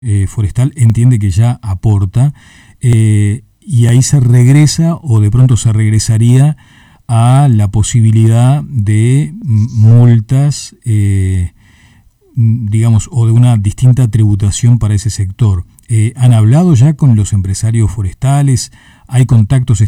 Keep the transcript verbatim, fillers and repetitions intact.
eh, forestal entiende que ya aporta, eh, y ahí se regresa o de pronto se regresaría a la posibilidad de multas, eh, digamos, o de una distinta tributación para ese sector. Eh, ¿Han hablado ya con los empresarios forestales? ¿Hay contactos